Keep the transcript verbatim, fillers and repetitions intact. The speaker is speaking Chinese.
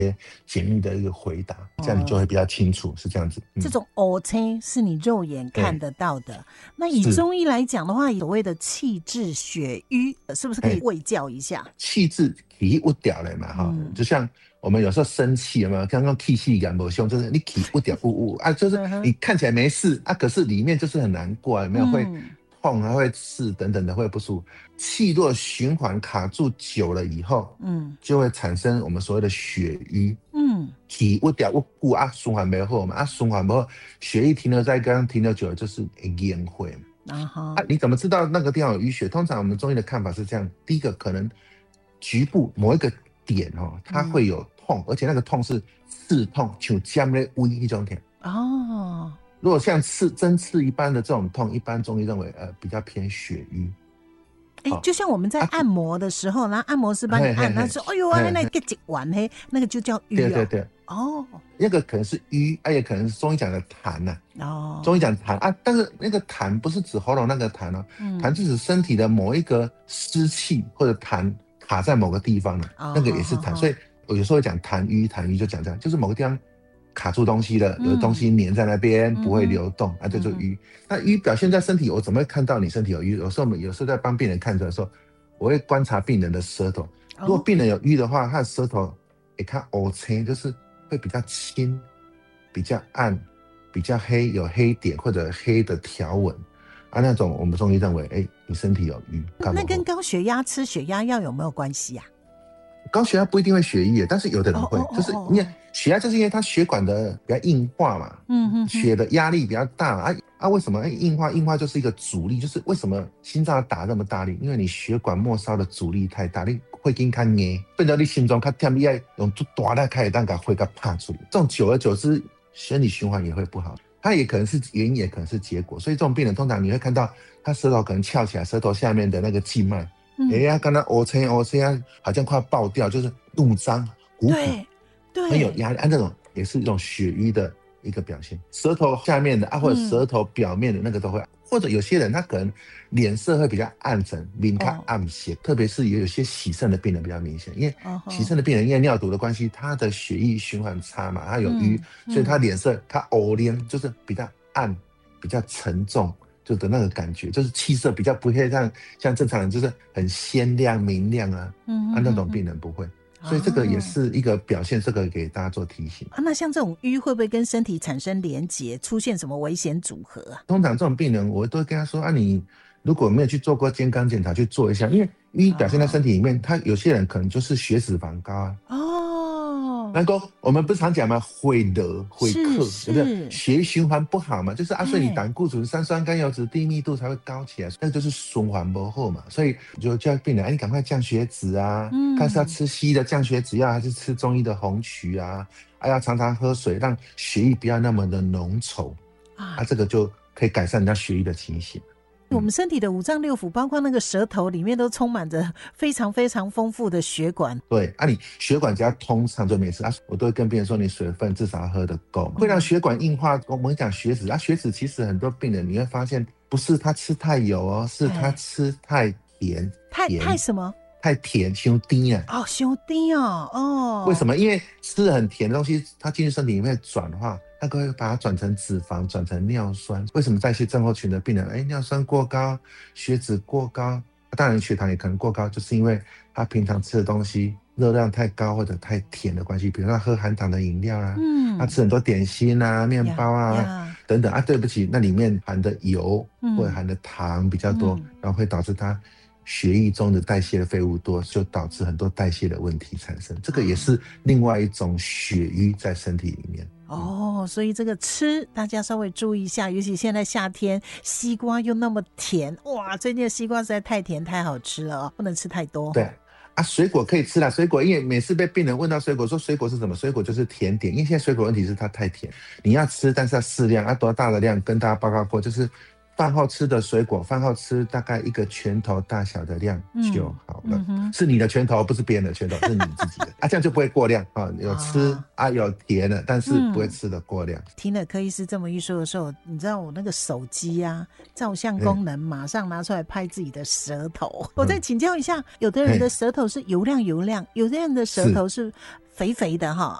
简易的一个回答，这样你就会比较清楚，是这样子。 嗯、这种黑青是你肉眼看得到的。那以中医来讲的话，所谓的气滞血瘀，是不是可以卫教一下？ 气滞气不掉了嘛，哈、嗯，就像我们有时候生气有没有？刚刚气气感不凶，就是你气不掉，呜呜啊，就是你看起来没事啊，可是里面就是很难过，有没有？会痛，还会刺等等的，会不舒服。气若循环卡住久了以后，嗯，就会产生我们所谓的血瘀。嗯，气不掉，不固啊，循环没好嘛，啊，循环不好，血液停留在刚刚停留久了，就是烟灰嘛。啊哈，啊，你怎么知道那个地方有淤血？通常我们中医的看法是这样：第一个可能局部某一个点哦，它会有痛，嗯、而且那个痛是刺痛，像尖的微一种痛。哦。如果像刺针刺一般的这种痛，一般中医认为呃比较偏血瘀。 哎、欸，就像我们在按摩的时候，然后按摩师帮你按，他说：“哎呦，啊，那个挤完嘿，那个就叫瘀、哦。” 对对对。哦，那个可能是瘀，啊，也可能是中医讲的痰呐、啊。哦。中医讲痰啊，但是那个痰不是指喉咙那个痰哦，痰、嗯、是指身体的某一个湿气或者痰卡在某个地方的，哦、那个也是痰。哦、所以我有时候会讲痰瘀，痰瘀就讲这样，就是某个地方卡住东西了，有的东西粘在那边、嗯、不会流动，啊，就叫瘀。那瘀表现在身体，我怎么会看到你身体有瘀？有时候我们有时候在帮病人看的时候，我会观察病人的舌头。如果病人有瘀的话，他的舌头也看黑青，就是会比较轻、比较暗、比较黑，有黑点或者黑的条纹啊，那种我们中医认为，哎，你身体有瘀。 那跟高血压吃血压药有没有关系啊？ 高血压不一定会血瘀，但是有的人会， oh, oh, oh, oh. 就是因为血压就是因为它血管的比较硬化嘛，嗯嗯，血的压力比较大啊啊，为什么硬化？硬化就是一个阻力，就是为什么心脏要打那么大力？因为你血管末梢的阻力太大，你会更较硬，变成你心脏较痛，你要用最大力开当把血给拍出来，这种久而久之，生理循环也会不好。它也可能是原因，也可能是结果，所以这种病人通常你会看到他舌头可能翘起来，舌头下面的那个静脉。哎呀，刚刚黑青黑青，好像快要爆掉，就是怒张、鼓鼓，对，很有压力。按、啊、这种也是一种血瘀的一个表现。舌头下面的啊，或者舌头表面的那个都会，嗯、或者有些人他可能脸色会比较暗沉，面较暗些，哦、特别是有些洗肾的病人比较明显，因为洗肾的病人因为尿毒的关系，他的血液循环差嘛，他有瘀，嗯嗯、所以他脸色他黑脸就是比较暗，比较沉重。就的那个感觉，就是气色比较不会像像正常人，就是很鲜亮明亮啊，嗯、啊那种病人不会，所以这个也是一个表现，这个给大家做提醒。 啊，那像这种瘀会不会跟身体产生连结，出现什么危险组合啊？ 通常这种病人，我都会跟他说啊，你如果没有去做过健康检查，去做一下，因为瘀表现在身体里面，哦、他有些人可能就是血脂肪高啊。哦。那个我们不是常讲吗？会热会克，对不对？血液循环不好嘛，就是啊，所以你胆固醇、三酸甘油脂、低密度才会高起来，那就是循环不好嘛。所以就叫病人，哎，你赶快降血脂啊，嗯、看是要吃西医的降血脂药，还是吃中医的红曲啊？啊，要常常喝水，让血液不要那么的浓稠啊，啊这个就可以改善人家血液的情形。 我们身体的五脏六腑，包括那个舌头里面，都充满着非常非常丰富的血管。 对啊，你血管只要通畅就没事啊。我都会跟病人说，你水分至少要喝得够，会让血管硬化。我们讲血脂啊，血脂其实很多病人你会发现，不是他吃太油哦，是他吃太甜， 太太什么？ 太甜，伤甜啊！ 哦，伤甜哦，哦。 为什么？因为吃很甜的东西，它进入身体里面转化。那个会把它转成脂肪，转成尿酸。为什么代谢症候群的病人，哎，尿酸过高，血脂过高，当然血糖也可能过高，就是因为他平常吃的东西热量太高或者太甜的关系。比如说他喝含糖的饮料啊，嗯，他吃很多点心啊、面包啊等等啊，对不起，那里面含的油或者含的糖比较多，嗯、然后会导致他血液中的代谢的废物多，就导致很多代谢的问题产生。这个也是另外一种血瘀在身体里面。 哦，所以这个吃大家稍微注意一下，尤其现在夏天，西瓜又那么甜，哇，最近的西瓜实在太甜太好吃了哦，不能吃太多。 对啊，水果可以吃啦，水果因为每次被病人问到水果，说水果是什么？水果就是甜点，因为现在水果问题是它太甜，你要吃，但是要适量啊，多大的量？跟大家报告过，就是饭后吃的水果，饭后吃大概一个拳头大小的量就好了，嗯嗯、是你的拳头，不是别人的拳头，是你自己的啊，这样就不会过量啊。有吃 啊, 啊，有甜的，但是不会吃的过量。嗯、 听了柯医师这么一说的时候，你知道我那个手机啊，照相功能马上拿出来拍自己的舌头。嗯、我再请教一下，有的人的舌头是油亮油亮，有的人的舌头是肥肥的哈。